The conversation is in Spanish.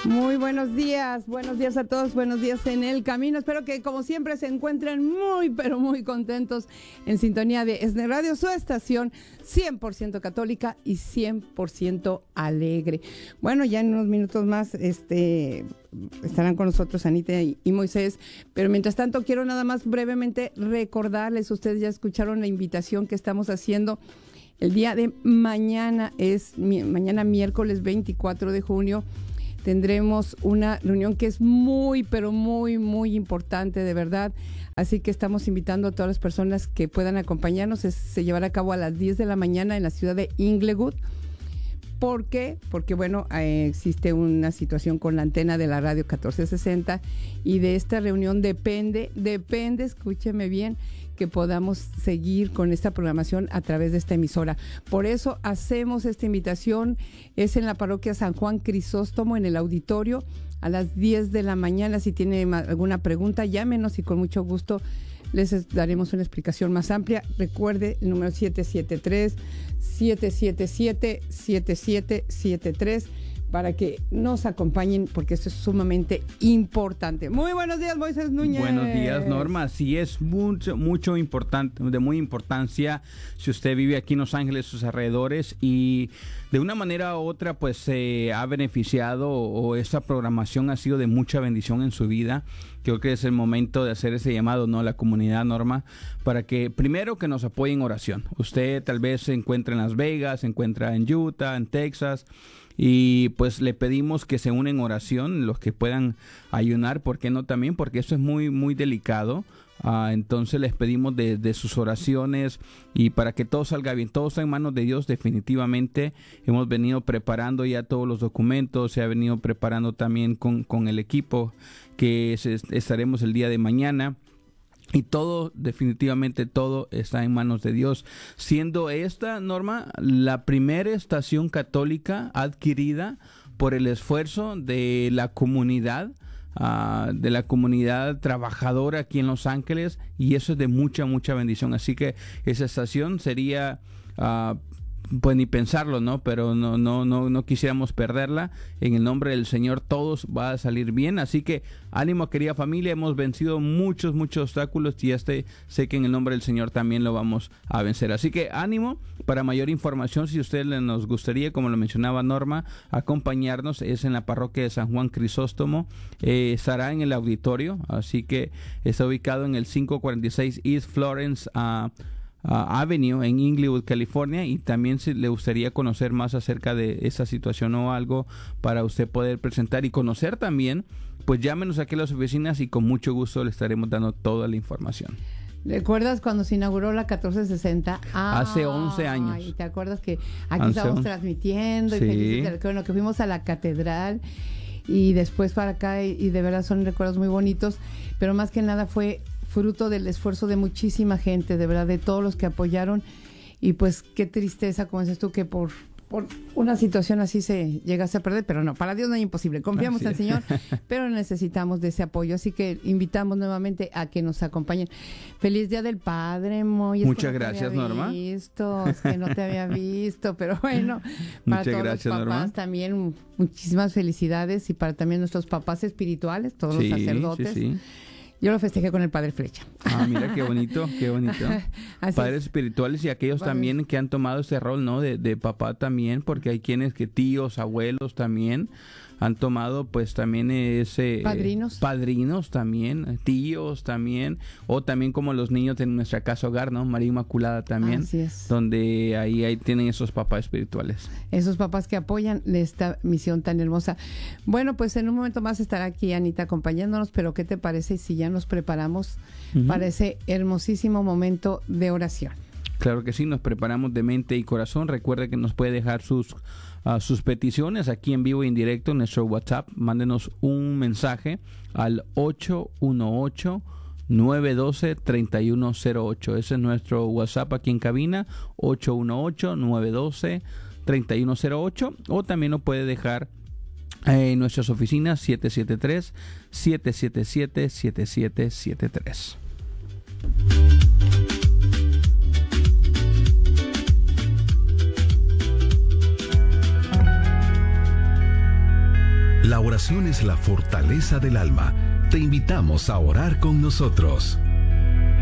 Muy buenos días a todos, buenos días en el camino. Espero que como siempre se encuentren muy, pero muy contentos en sintonía de ESNE Radio, su estación 100% católica y 100% alegre. Bueno, ya en unos minutos más estarán con nosotros Anita y Moisés, pero mientras tanto quiero nada más brevemente recordarles, ustedes ya escucharon la invitación que estamos haciendo. El día de mañana mañana miércoles 24 de junio, tendremos una reunión que es muy, pero muy, muy importante, de verdad. Así que estamos invitando a todas las personas que puedan acompañarnos. Se llevará a cabo a las 10 de la mañana en la ciudad de Inglewood. ¿Por qué? Porque, bueno, existe una situación con la antena de la radio 1460 y de esta reunión depende, escúcheme bien, que podamos seguir con esta programación a través de esta emisora. Por eso hacemos esta invitación. Es en la parroquia San Juan Crisóstomo, en el auditorio, a las 10 de la mañana. Si tiene alguna pregunta, llámenos y con mucho gusto les daremos una explicación más amplia. Recuerde el número 773-777-7773 para que nos acompañen, porque esto es sumamente importante. Muy buenos días, Moisés Núñez. Buenos días, Norma. Sí, es mucho importante, de muy importancia si usted vive aquí en Los Ángeles, sus alrededores, y de una manera u otra pues se ha beneficiado o esta programación ha sido de mucha bendición en su vida. Creo que es el momento de hacer ese llamado, ¿no?, a la comunidad, Norma, para que primero que nos apoyen en oración. Usted tal vez se encuentra en Las Vegas, se encuentra en Utah, en Texas, y pues le pedimos que se unen en oración, los que puedan ayunar, ¿por qué no también? Porque esto es muy, muy delicado. Entonces les pedimos de sus oraciones y para que todo salga bien. Todo está en manos de Dios, definitivamente. Hemos venido preparando ya todos los documentos, se ha venido preparando también con el equipo que estaremos el día de mañana. Y todo, definitivamente todo está en manos de Dios. Siendo esta, Norma, la primera estación católica adquirida por el esfuerzo de la comunidad trabajadora aquí en Los Ángeles, y eso es de mucha bendición. Así que esa estación sería pues ni pensarlo, ¿no? Pero no quisiéramos perderla. En el nombre del Señor todos va a salir bien. Así que ánimo, querida familia. Hemos vencido muchos obstáculos y sé que en el nombre del Señor también lo vamos a vencer. Así que ánimo. Para mayor información, si usted nos gustaría, como lo mencionaba Norma, acompañarnos, es en la parroquia de San Juan Crisóstomo. Estará en el auditorio. Así que está ubicado en el 546 East Florence Avenue en Inglewood, California, y también si le gustaría conocer más acerca de esa situación o algo para usted poder presentar y conocer también, pues llámenos aquí a las oficinas y con mucho gusto le estaremos dando toda la información. ¿Recuerdas cuando se inauguró la 1460? Hace 11 años. ¿Y te acuerdas que aquí estábamos transmitiendo? Sí. Y que fuimos a la catedral y después para acá y de verdad son recuerdos muy bonitos, pero más que nada fue fruto del esfuerzo de muchísima gente, de verdad, de todos los que apoyaron, y pues qué tristeza, como dices tú, que por una situación así se llegase a perder, pero no, para Dios no hay imposible, confiamos en el Señor, pero necesitamos de ese apoyo, así que invitamos nuevamente a que nos acompañen. Feliz Día del Padre, Moy. Muchas gracias, Norma. Es que no te había visto, pero bueno, para Muchas todos gracias, los papás Norma. También muchísimas felicidades, y para también nuestros papás espirituales, todos los sacerdotes. Sí. Yo lo festejé con el Padre Flecha. Mira qué bonito. Padres espirituales y aquellos también que han tomado ese rol, ¿no? De papá también, porque hay quienes que tíos, abuelos también han tomado pues también ese... Padrinos también, tíos también, o también como los niños en nuestra casa hogar, ¿no? María Inmaculada también. Así es. Donde ahí tienen esos papás espirituales. Esos papás que apoyan esta misión tan hermosa. Bueno, pues en un momento más estará aquí Anita acompañándonos, pero ¿qué te parece si ya nos preparamos para ese hermosísimo momento de oración? Claro que sí, nos preparamos de mente y corazón. Recuerde que nos puede dejar sus peticiones aquí en vivo e indirecto en nuestro WhatsApp. Mándenos un mensaje al 818-912-3108. Ese es nuestro WhatsApp aquí en cabina, 818-912-3108. O también lo puede dejar en nuestras oficinas, 773-777-7773. La oración es la fortaleza del alma. Te invitamos a orar con nosotros.